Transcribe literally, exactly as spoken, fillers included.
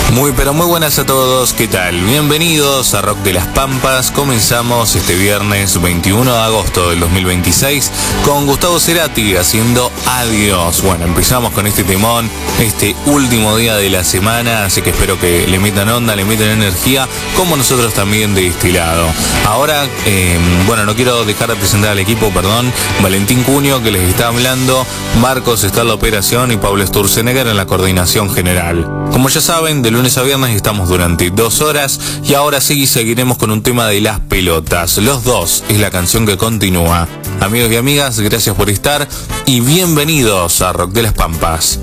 Muy pero muy buenas a todos, ¿qué tal? Bienvenidos a Rock de las Pampas. Comenzamos este viernes veintiuno de agosto del dos mil veintiséis con Gustavo Cerati haciendo Adiós. Bueno, empezamos con este temón, este último día de la semana, así que espero que le metan onda, le metan energía, como nosotros también de este lado. Ahora, eh, bueno, no quiero dejar de presentar al equipo, perdón. Valentín Cunio, que les está hablando, Marcos está en la operación y Pablo Sturzenegger en la coordinación general. Como ya saben, de lunes a viernes estamos durante dos horas y ahora sí seguiremos con un tema de Las Pelotas. Los Dos es la canción que continúa. Amigos y amigas, gracias por estar y bienvenidos a Rock de las Pampas.